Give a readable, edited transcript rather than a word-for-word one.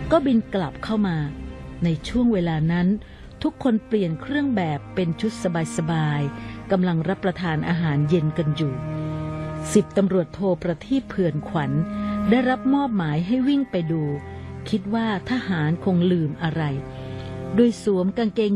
ก็บินกลับเข้ามาในช่วงเวลานั้นทุกคนเปลี่ยนเครื่องแบบเป็นชุดสบายๆกำลังรับประทานอาหารเย็นกันอยู่10 ตำรวจโทประทีปเผื่อนขวัญได้รับมอบหมายให้วิ่งไปดูคิดว่าทหารคงลืมอะไรโดยสวมกางเกง